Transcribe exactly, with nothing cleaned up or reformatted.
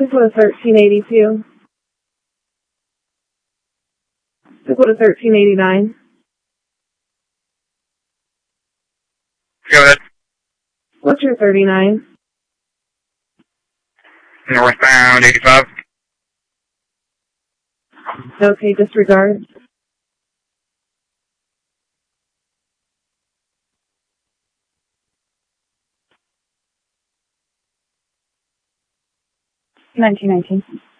Stick with a thirteen eighty-two. Stick with a thirteen eighty-nine. Go ahead. What's your thirty-nine? Northbound eighty-five. Okay, disregard. nineteen nineteen.